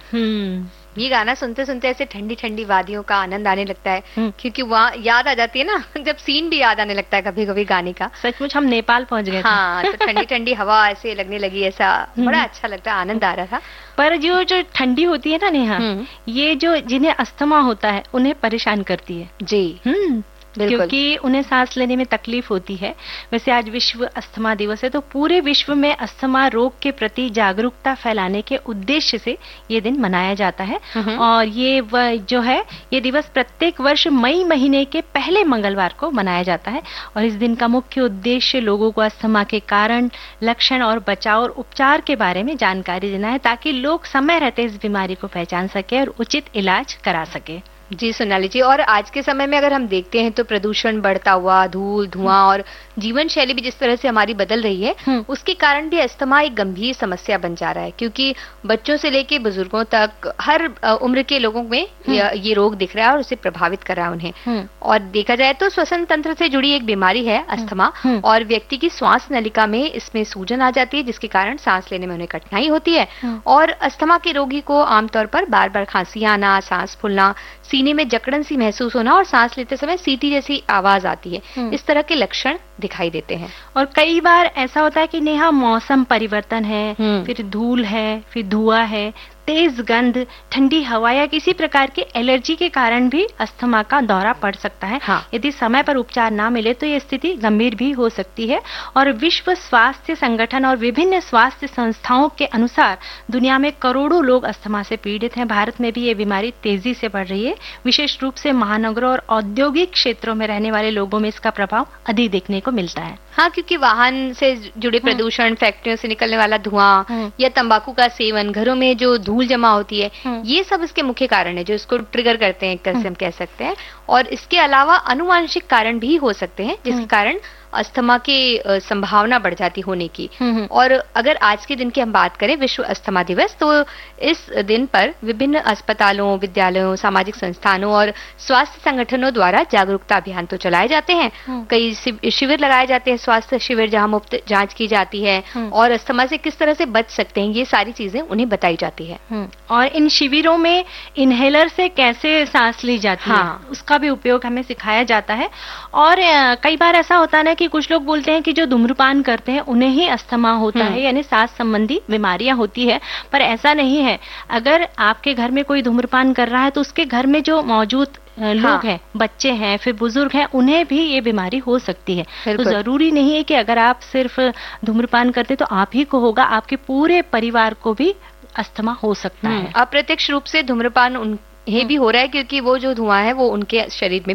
ये गाना सुनते सुनते ऐसे ठंडी ठंडी वादियों का आनंद आने लगता है, क्योंकि वहाँ याद आ जाती है ना, जब सीन भी याद आने लगता है कभी कभी गाने का। सचमुच हम नेपाल पहुंच गए थे। हाँ, तो ठंडी ठंडी हवा ऐसे लगने लगी, ऐसा बड़ा अच्छा लगता है, आनंद आ रहा था। पर जो ठंडी होती है ना नेहा, ये जो जिन्हें अस्थमा होता है उन्हें परेशान करती है जी। क्योंकि उन्हें सांस लेने में तकलीफ होती है। वैसे आज विश्व अस्थमा दिवस है, तो पूरे विश्व में अस्थमा रोग के प्रति जागरूकता फैलाने के उद्देश्य से ये दिन मनाया जाता है। और ये जो है ये दिवस प्रत्येक वर्ष मई महीने के पहले मंगलवार को मनाया जाता है। और इस दिन का मुख्य उद्देश्य लोगों को अस्थमा के कारण, लक्षण और बचाव और उपचार के बारे में जानकारी देना है, ताकि लोग समय रहते इस बीमारी को पहचान सके और उचित इलाज करा सके। जी सोनाली जी, और आज के समय में अगर हम देखते हैं तो प्रदूषण बढ़ता हुआ, धूल धुआं और जीवन शैली भी जिस तरह से हमारी बदल रही है, उसके कारण भी अस्थमा एक गंभीर समस्या बन जा रहा है। क्योंकि बच्चों से लेके बुजुर्गों तक हर उम्र के लोगों में ये रोग दिख रहा है और उसे प्रभावित कर रहा है उन्हें। और देखा जाए तो श्वसन तंत्र से जुड़ी एक बीमारी है अस्थमा, और व्यक्ति की श्वास नलिका में इसमें सूजन आ जाती है, जिसके कारण सांस लेने में उन्हें कठिनाई होती है। और अस्थमा के रोगी को आमतौर पर बार बार खांसी आना, सांस फूलना, सीने में जकड़न सी महसूस होना और सांस लेते समय सीटी जैसी आवाज आती है, इस तरह के लक्षण दिखाई देते हैं। और कई बार ऐसा होता है कि नेहा मौसम परिवर्तन है, फिर धूल है, फिर धुआं है, तेज गंध, ठंडी हवा या किसी प्रकार की एलर्जी के कारण भी अस्थमा का दौरा पड़ सकता है। यदि समय पर उपचार ना मिले तो ये स्थिति गंभीर भी हो सकती है। और विश्व स्वास्थ्य संगठन और विभिन्न स्वास्थ्य संस्थाओं के अनुसार दुनिया में करोड़ों लोग अस्थमा से पीड़ित हैं। भारत में भी ये बीमारी तेजी से बढ़ रही है। विशेष रूप से महानगरों और औद्योगिक क्षेत्रों में रहने वाले लोगों में इसका प्रभाव अधिक देखने को मिलता है। हाँ, क्योंकि वाहन से जुड़े प्रदूषण, फैक्ट्रियों से निकलने वाला धुआं या तंबाकू का सेवन, घरों में जो धूल जमा होती है, ये सब इसके मुख्य कारण है जो इसको ट्रिगर करते हैं, एक तरह से हम कह सकते हैं। और इसके अलावा अनुवांशिक कारण भी हो सकते हैं, जिसके कारण अस्थमा की संभावना बढ़ जाती होने की। और अगर आज के दिन की हम बात करें, विश्व अस्थमा दिवस, तो इस दिन पर विभिन्न अस्पतालों, विद्यालयों, सामाजिक संस्थानों और स्वास्थ्य संगठनों द्वारा जागरूकता अभियान तो चलाए जाते हैं। कई शिविर लगाए जाते हैं, स्वास्थ्य शिविर, जहां मुफ्त जांच की जाती है और अस्थमा से किस तरह से बच सकते हैं, ये सारी चीजें उन्हें बताई जाती है। और इन शिविरों में इनहेलर से कैसे सांस ली जाती है, उसका भी उपयोग हमें सिखाया जाता है। और कई बार ऐसा होता है ना कि कुछ लोग बोलते हैं कि जो धूम्रपान करते हैं उन्हें ही अस्थमा होता है, यानी सांस संबंधी बीमारियां होती है, पर ऐसा नहीं है। अगर आपके घर में कोई धूम्रपान कर रहा है तो उसके घर में जो मौजूद लोग हैं, बच्चे हैं, फिर बुजुर्ग हैं, उन्हें भी ये बीमारी हो सकती है। तो जरूरी नहीं है कि अगर आप सिर्फ धूम्रपान करते तो आप ही को होगा, आपके पूरे परिवार को भी अस्थमा हो सकता है। अप्रत्यक्ष रूप से धूम्रपान उन्हें भी हो रहा है, क्योंकि वो जो धुआं है वो उनके शरीर में